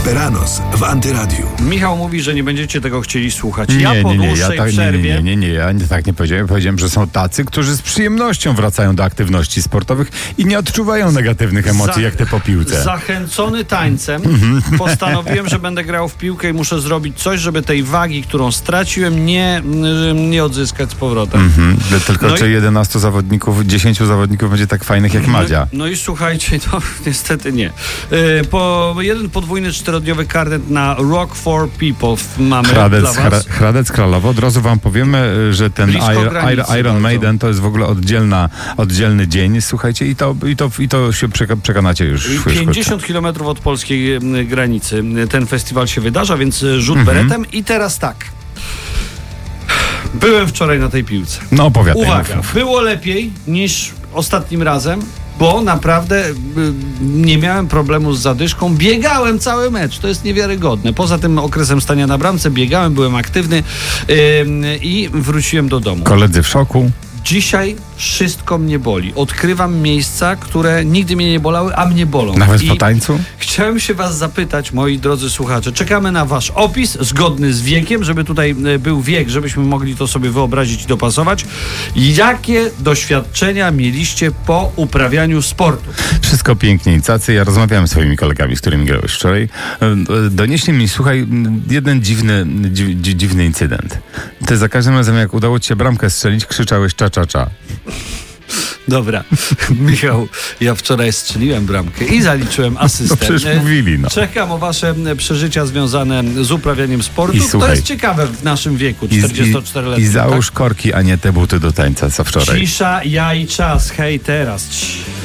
Superanos w Antyradiu. Michał mówi, że nie będziecie tego chcieli słuchać. Nie, Ja po ja dłuższej przerwie... ja tak nie powiedziałem. Powiedziałem, że są tacy, którzy z przyjemnością wracają do aktywności sportowych i nie odczuwają negatywnych emocji, jak te po piłce. Zachęcony tańcem postanowiłem, że będę grał w piłkę i muszę zrobić coś, żeby tej wagi, którą straciłem, nie odzyskać z powrotem. Tylko No czy 11 zawodników, 10 zawodników będzie tak fajnych jak Madzia? No i słuchajcie, no niestety nie. Jeden podwójny 4-dniowy karnet na Rock for People mamy dla was. Hradec Kralowo. Od razu wam powiemy, że ten Iron Maiden to jest w ogóle oddzielny dzień. Słuchajcie, i to się przekonacie już. 50 km od polskiej granicy ten festiwal się wydarza, więc rzut beretem. I teraz tak. Byłem wczoraj na tej piłce. No opowiadaj. Uwaga, było lepiej niż ostatnim razem, bo naprawdę nie miałem problemu z zadyszką. Biegałem cały mecz, to jest niewiarygodne. Poza tym okresem stania na bramce biegałem, byłem aktywny i wróciłem do domu. Koledzy w szoku. Dzisiaj wszystko mnie boli. Odkrywam miejsca, które nigdy mnie nie bolały, a mnie bolą. Nawet po tańcu? Chciałem się was zapytać, moi drodzy słuchacze, czekamy na wasz opis, zgodny z wiekiem, żeby tutaj był wiek, żebyśmy mogli to sobie wyobrazić i dopasować. Jakie doświadczenia mieliście po uprawianiu sportu? Wszystko pięknie i cacy. Ja rozmawiałem z swoimi kolegami, z którymi grałeś wczoraj. Donieśli mi, słuchaj, jeden dziwny incydent. Ty za każdym razem, jak udało ci się bramkę strzelić, krzyczałeś cza. Dobra, Michał, ja wczoraj strzeliłem bramkę i zaliczyłem asystę. No przecież mówili, no. Czekam o wasze przeżycia związane z uprawianiem sportu. I słuchaj, to jest ciekawe w naszym wieku, 44-letnim. I załóż tak? korki, a nie te buty do tańca, co wczoraj. Cisza, ja i czas. Hej, teraz.